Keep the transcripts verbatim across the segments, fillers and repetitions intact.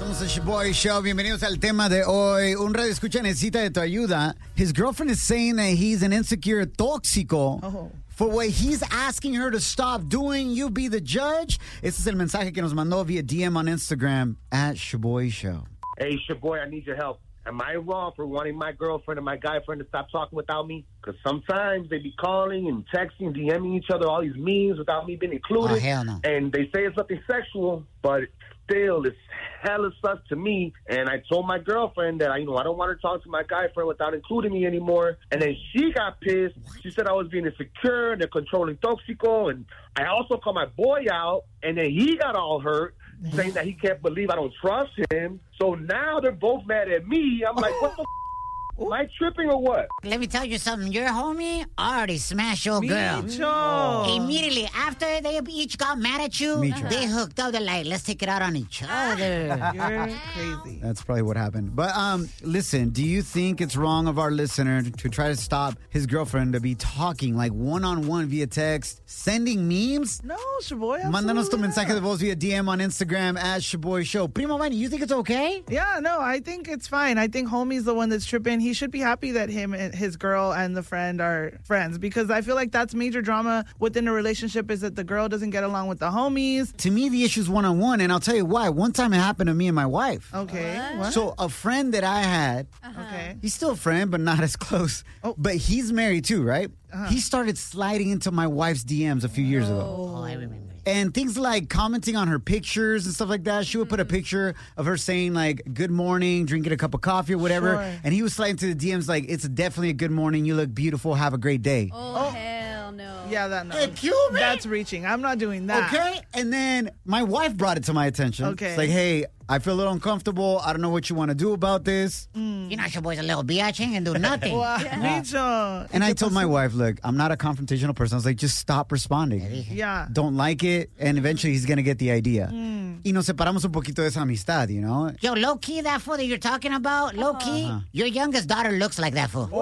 Somos el Shaboy Show. Bienvenidos al tema de hoy. Un radio escucha necesita de tu ayuda. His girlfriend is saying that he's an insecure tóxico oh. for what he's asking her to stop doing. You be the judge. Este es el mensaje que nos mandó via D M on Instagram at Shaboy Show. Hey, Shaboy, I need your help. Am I wrong for wanting my girlfriend and my guy friend to stop talking without me? Because sometimes they be calling and texting, DMing each other all these memes without me being included. Oh, hell no. And they say it's nothing sexual, but still, it's hella sus to me. And I told my girlfriend that, you know, I don't want her to talk to my guy friend without including me anymore. And then she got pissed. She said I was being insecure and a controlling toxico. And I also called my boy out, and then he got all hurt, saying that he can't believe I don't trust him. So now they're both mad at me. I'm like, what the f***? Am I tripping or what? Let me tell you something. Your homie already smashed your girl. Micho. Immediately after they each got mad at you, Micho. they hooked up. They're like, let's take it out on each other. You're crazy. That's probably what happened. But um, listen, do you think it's wrong of our listener to, to try to stop his girlfriend to be talking like one-on-one via text, sending memes? No, Shaboy. Mándanos tu absolutely mensaje not. de voz via D M on Instagram at Shaboy Show. Primo Man, you think it's okay? Yeah, no, I think it's fine. I think homie's the one that's tripping. He should be happy that him and his girl and the friend are friends, because I feel like that's major drama within a relationship, is that the girl doesn't get along with the homies. To me, the issue's one-on-one, and I'll tell you why. One time it happened to me and my wife. Okay. What? So a friend that I had, Okay. he's still a friend, but not as close. Oh. But he's married too, right? Uh-huh. He started sliding into my wife's D Ms a few years ago. Oh, I remember. And things like commenting on her pictures and stuff like that. She would put a picture of her saying, like, good morning, drinking a cup of coffee or whatever. Sure. And he was sliding to the D Ms like, it's definitely a good morning. You look beautiful. Have a great day. Oh, hell no. Yeah, that no. Hey, cute, man. That's reaching. I'm not doing that. Okay? And then my wife brought it to my attention. Okay. It's like, hey, I feel a little uncomfortable. I don't know what you want to do about this. You know, your boy's a little bitch and do nothing. Wow, Micho. And I told my wife, look, I'm not a confrontational person. I was like, just stop responding. Yeah. Don't like it, and eventually he's going to get the idea. Y nos separamos un poquito de esa amistad, you know? Yo, low-key, that fool that you're talking about, low-key, Uh-huh. your youngest daughter looks like that fool.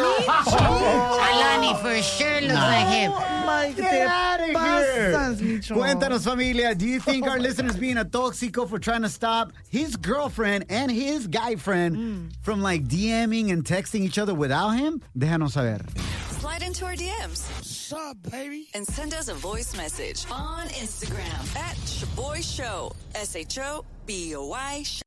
Alani for sure looks like him. Oh, my Get out of here. pasas, Micho. Cuéntanos, familia. Do you think our listeners being a tóxico for trying to stop his girlfriend and his guy friend Mm. from like DMing and texting each other without him? Déjanos saber. Slide into our D Ms. What's up, baby? And send us a voice message on Instagram at Shaboy Show. S H O B O Y Show.